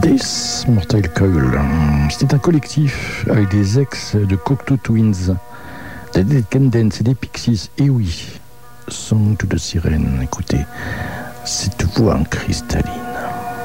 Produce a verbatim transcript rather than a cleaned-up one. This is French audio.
This Mortal Coil, c'est un collectif avec des ex de Cocteau Twins, des Dead Kennedys et des Pixies, et oui, Song to the Siren, écoutez, cette voix en cristalline.